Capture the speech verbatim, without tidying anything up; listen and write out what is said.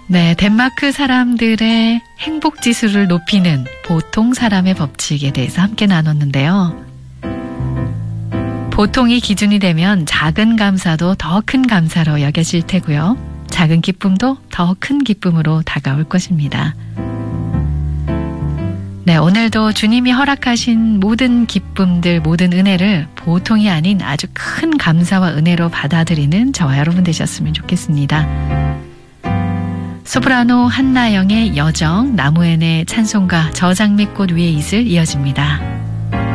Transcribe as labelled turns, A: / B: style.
A: 네, 덴마크 사람들의 행복 지수를 높이는 보통 사람의 법칙에 대해서 함께 나눴는데요. 보통이 기준이 되면 작은 감사도 더 큰 감사로 여겨질 테고요. 작은 기쁨도 더 큰 기쁨으로 다가올 것입니다. 네, 오늘도 주님이 허락하신 모든 기쁨들, 모든 은혜를 보통이 아닌 아주 큰 감사와 은혜로 받아들이는 저와 여러분 되셨으면 좋겠습니다. 소프라노 한나영의 여정, 나무엔의 찬송가, 저장미꽃 위에 있을 이어집니다.